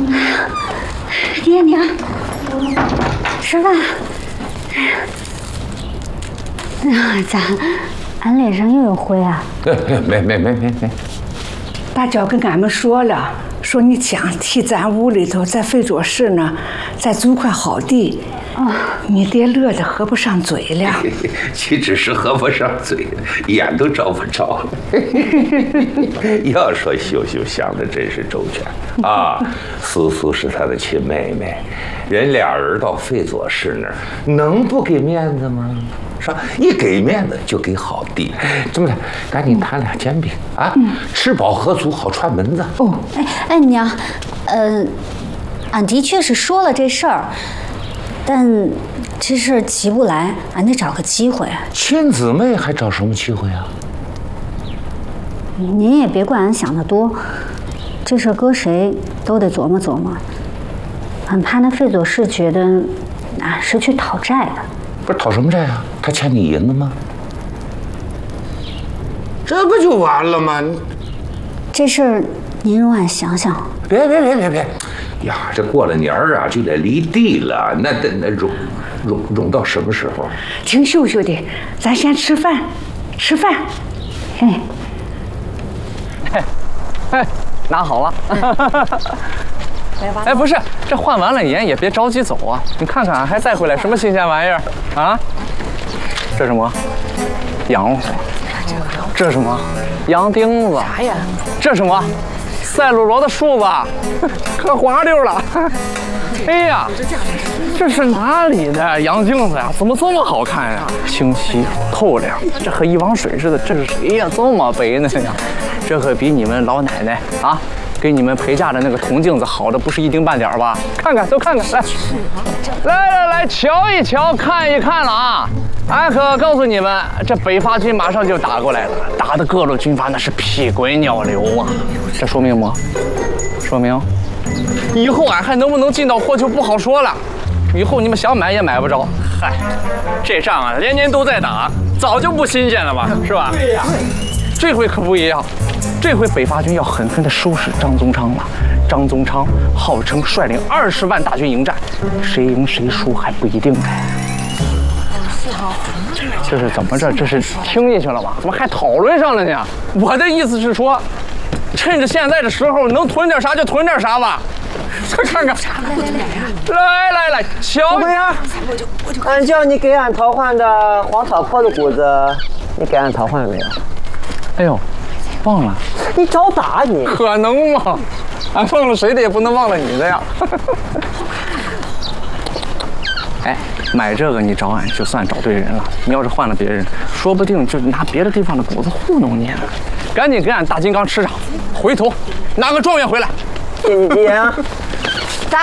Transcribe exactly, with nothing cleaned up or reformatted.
爹娘，吃饭。那咋，俺脸上又有灰啊？ 没没没没没。 大娇跟俺们说了，说你想替咱屋里头在废桌室呢，再租块好地。哦，你爹乐得合不上嘴了。 岂只是合不上嘴，眼都找不着了。要说秀秀想的真是周全啊！苏苏是他的亲妹妹，人俩人到废左室那儿，能不给面子吗？是吧？一给面子就给好地。这么的，赶紧摊俩煎饼啊，嗯、吃饱喝足好串门子。 哦，哎哎娘，呃，俺的确是说了这事儿。但这事儿急不来，俺得找个机会。 亲姊妹还找什么机会啊？ 您也别怪俺想得多，这事儿搁谁都得琢磨琢磨。俺怕那费左氏觉得俺是去讨债的。 不是讨什么债啊？他欠你银子吗？这不就完了吗？ 这事儿您容俺想想。 别别别别别！呀，这过了年儿啊，就得离地了，那得那容容容到什么时候？ 听秀秀的，咱先吃饭，吃饭。 哎， 哎，哎，拿好了。哎，不是，这换完了盐也别着急走啊！你看看，还带回来什么新鲜玩意儿啊？这什么？羊火。这什么？羊钉子。啥呀？这什么？赛璐罗的树子，可滑溜了。哎呀，这是哪里的羊镜子呀？怎么这么好看呀？清晰透亮，这和一汪水似的。这是谁呀？这么白呢呀？这可比你们老奶奶啊给你们陪嫁的那个铜镜子好的不是一丁半点吧？看看，都看看，来，来来来，瞧一瞧，看一看了啊！俺可告诉你们，这北伐军马上就打过来了，打的各路军阀那是屁滚尿流啊！这说明么？说明以后俺还能不能进到货就不好说了。以后你们想买也买不着。嗨，这仗啊，年年都在打，早就不新鲜了吧？是吧？对呀。这回可不一样，这回北伐军要狠狠地收拾张宗昌了。张宗昌号称率领二十万大军迎战，谁赢谁输还不一定呢。这是怎么着？这是听进去了吧？怎么还讨论上了呢？我的意思是说，趁着现在的时候，能囤点啥就囤点啥吧。这看看，来来来，瞧不呀！俺叫你给俺淘换的黄草坡的谷子，你给俺淘换没有？ 哎呦，忘了。 你找打你？ 可能吗？俺忘了谁的也不能忘了你的呀。哎，买这个你找俺就算找对人了。你要是换了别人，说不定就拿别的地方的谷子糊弄你呢。赶紧给俺大金刚吃上，回头拿个状元回来。 谢你吉言啊！